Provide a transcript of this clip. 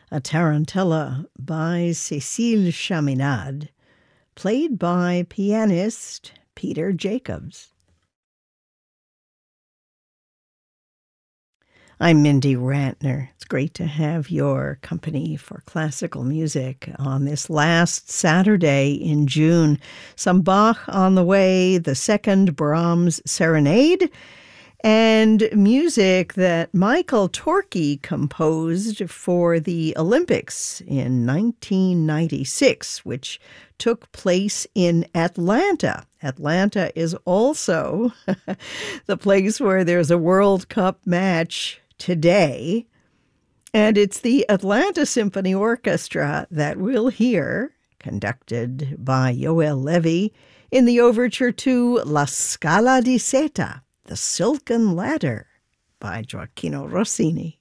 a tarantella by Cécile Chaminade, played by pianist Peter Jacobs. I'm Mindy Rantner. It's great to have your company for classical music on this last Saturday in June. Some Bach on the way, the second Brahms Serenade, and music that Michael Torke composed for the Olympics in 1996, which took place in Atlanta. Atlanta is also the place where there's a World Cup match today, and it's the Atlanta Symphony Orchestra that we'll hear, conducted by Yoel Levy, in the overture to La Scala di Seta, The Silken Ladder, by Gioacchino Rossini.